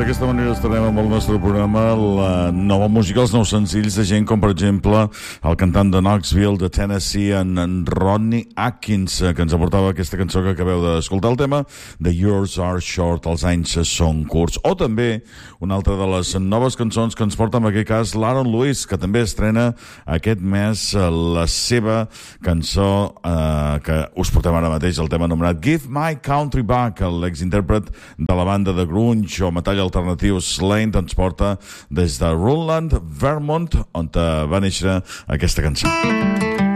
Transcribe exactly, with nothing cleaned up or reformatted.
d'aquesta manera estarem amb el nostre programa la nova música, els nous senzills de gent com, per exemple, el cantant de Knoxville, de Tennessee, en, en Rodney Atkins, que ens aportava aquesta cançó que acabeu d'escoltar, el tema de Yours Are Short, els anys són curts. O també una altra de les noves cançons que ens porta en aquest cas l'Aaron Lewis, que també estrena aquest mes la seva cançó eh, que us portem ara mateix, el tema anomenat Give My Country Back. L'exintèrpret de la banda de grunge o metall alternatiu Slain ens porta des de Rutland, Vermont, on va néixer aquesta cançó.